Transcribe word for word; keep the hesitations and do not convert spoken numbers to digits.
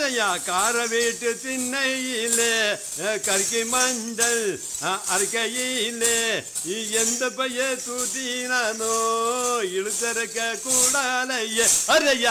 அரையா கார வீட்டு திண்ணையிலே கற்கை மண்டல் அரைக்கையிலே எந்த பைய தூத்தினானோ இழுத்தறக்க கூடாலையே அரையா